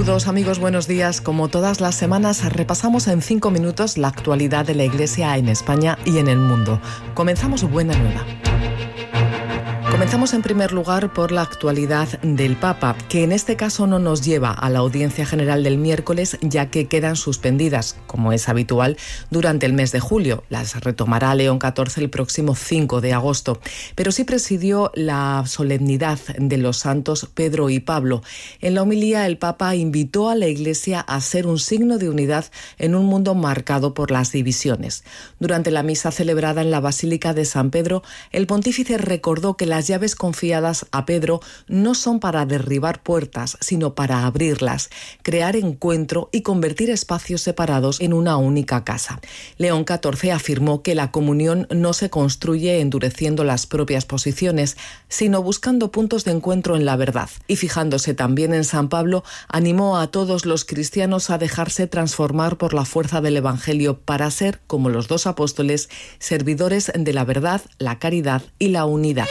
Saludos amigos, buenos días. Como todas las semanas, repasamos en 5 minutos la actualidad de la Iglesia en España y en el mundo. Comenzamos Buena Nueva. Comenzamos en primer lugar por la actualidad del Papa, que en este caso no nos lleva a la audiencia general del miércoles, ya que quedan suspendidas, como es habitual, durante el mes de julio. Las retomará León XIV el próximo 5 de agosto. Pero sí presidió la solemnidad de los santos Pedro y Pablo. En la homilía, el Papa invitó a la Iglesia a ser un signo de unidad en un mundo marcado por las divisiones. Durante la misa celebrada en la Basílica de San Pedro, el pontífice recordó que las llaves confiadas a Pedro no son para derribar puertas, sino para abrirlas, crear encuentro y convertir espacios separados en una única casa. León XIV afirmó que la comunión no se construye endureciendo las propias posiciones, sino buscando puntos de encuentro en la verdad. Y fijándose también en San Pablo, animó a todos los cristianos a dejarse transformar por la fuerza del Evangelio para ser, como los dos apóstoles, servidores de la verdad, la caridad y la unidad.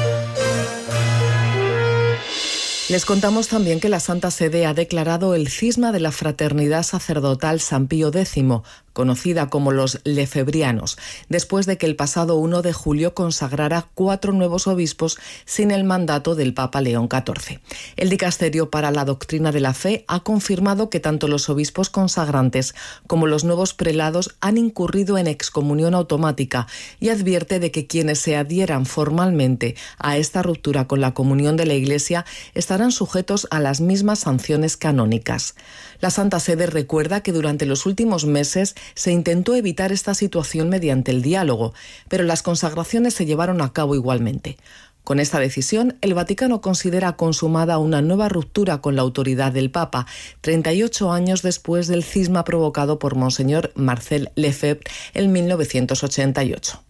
Les contamos también que la Santa Sede ha declarado el cisma de la Fraternidad Sacerdotal San Pío X, conocida como los lefebrianos, después de que el pasado 1 de julio consagrara 4 nuevos obispos sin el mandato del Papa León XIV. El Dicasterio para la Doctrina de la Fe ha confirmado que tanto los obispos consagrantes como los nuevos prelados han incurrido en excomunión automática y advierte de que quienes se adhieran formalmente a esta ruptura con la comunión de la Iglesia estarán sujetos a las mismas sanciones canónicas. La Santa Sede recuerda que durante los últimos meses se intentó evitar esta situación mediante el diálogo, pero las consagraciones se llevaron a cabo igualmente. Con esta decisión, el Vaticano considera consumada una nueva ruptura con la autoridad del Papa, 38 años después del cisma provocado por Monseñor Marcel Lefebvre en 1988.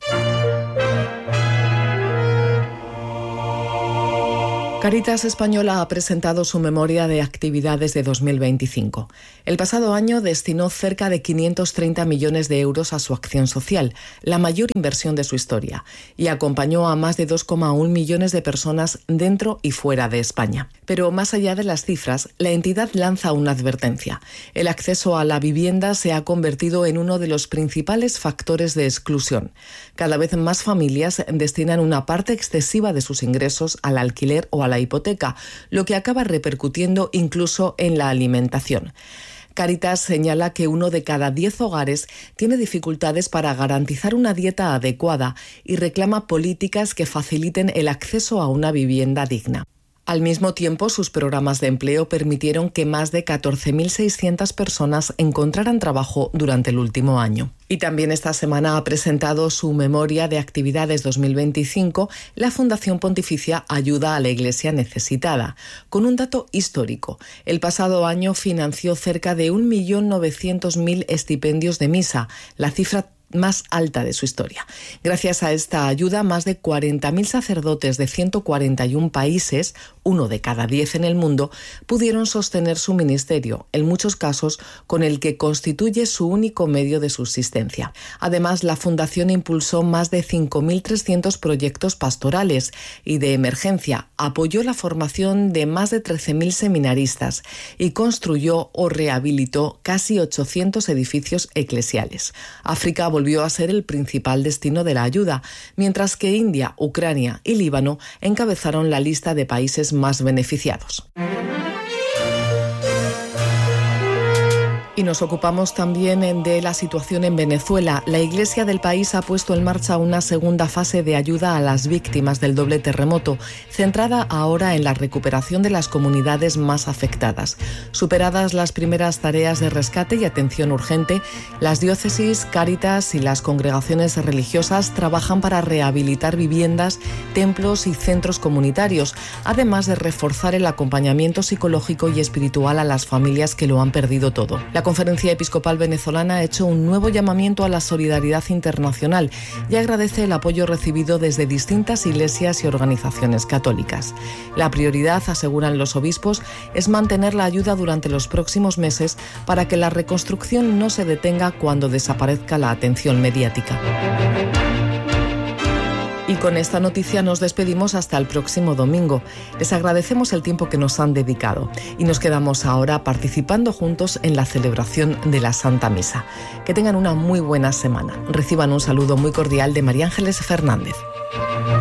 Cáritas Española ha presentado su memoria de actividades de 2025. El pasado año destinó cerca de 530 millones de euros a su acción social, la mayor inversión de su historia, y acompañó a más de 2,1 millones de personas dentro y fuera de España. Pero más allá de las cifras, la entidad lanza una advertencia. El acceso a la vivienda se ha convertido en uno de los principales factores de exclusión. Cada vez más familias destinan una parte excesiva de sus ingresos al alquiler o a la hipoteca, lo que acaba repercutiendo incluso en la alimentación. Cáritas señala que 1 de cada 10 hogares tiene dificultades para garantizar una dieta adecuada y reclama políticas que faciliten el acceso a una vivienda digna. Al mismo tiempo, sus programas de empleo permitieron que más de 14.600 personas encontraran trabajo durante el último año. Y también esta semana ha presentado su memoria de actividades 2025 la Fundación Pontificia Ayuda a la Iglesia Necesitada, con un dato histórico. El pasado año financió cerca de 1.900.000 estipendios de misa, la cifra más alta de su historia. Gracias a esta ayuda, más de 40.000 sacerdotes de 141 países, 1 de cada 10 en el mundo, pudieron sostener su ministerio, en muchos casos con el que constituye su único medio de subsistencia. Además, la Fundación impulsó más de 5.300 proyectos pastorales y de emergencia, apoyó la formación de más de 13.000 seminaristas y construyó o rehabilitó casi 800 edificios eclesiales. África volvió a ser el principal destino de la ayuda, mientras que India, Ucrania y Líbano encabezaron la lista de países más beneficiados. Y nos ocupamos también de la situación en Venezuela. La Iglesia del país ha puesto en marcha una segunda fase de ayuda a las víctimas del doble terremoto, centrada ahora en la recuperación de las comunidades más afectadas. Superadas las primeras tareas de rescate y atención urgente, las diócesis, Cáritas y las congregaciones religiosas trabajan para rehabilitar viviendas, templos y centros comunitarios, además de reforzar el acompañamiento psicológico y espiritual a las familias que lo han perdido todo. La Conferencia Episcopal Venezolana ha hecho un nuevo llamamiento a la solidaridad internacional y agradece el apoyo recibido desde distintas iglesias y organizaciones católicas. La prioridad, aseguran los obispos, es mantener la ayuda durante los próximos meses para que la reconstrucción no se detenga cuando desaparezca la atención mediática. Y con esta noticia nos despedimos hasta el próximo domingo. Les agradecemos el tiempo que nos han dedicado y nos quedamos ahora participando juntos en la celebración de la Santa Misa. Que tengan una muy buena semana. Reciban un saludo muy cordial de María Ángeles Fernández.